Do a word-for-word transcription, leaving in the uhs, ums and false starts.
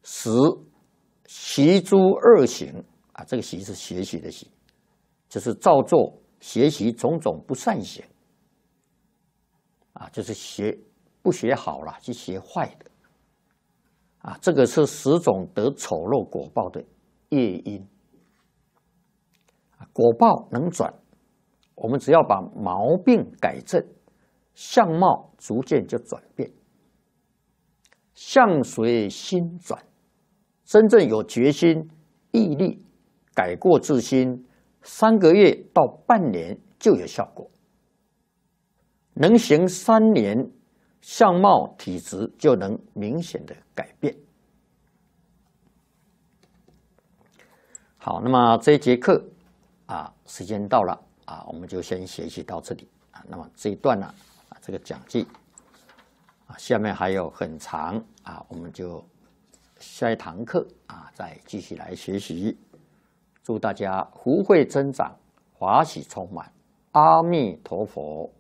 使习诸恶行啊，这个习是学习的习，就是照做学习种种不善行啊，就是学不学好了，去学坏的啊，这个是十种得丑陋果报的业因。果报能转，我们只要把毛病改正，相貌逐渐就转变。相随心转，真正有决心、毅力，改过自新，三个月到半年就有效果。能行三年，相貌体质就能明显的改变。好，那么这一节课啊，时间到了啊，我们就先学习到这里啊。那么这一段呢啊，这个讲记啊，下面还有很长啊，我们就下一堂课啊再继续来学习。祝大家福慧增长，华喜充满，阿弥陀佛。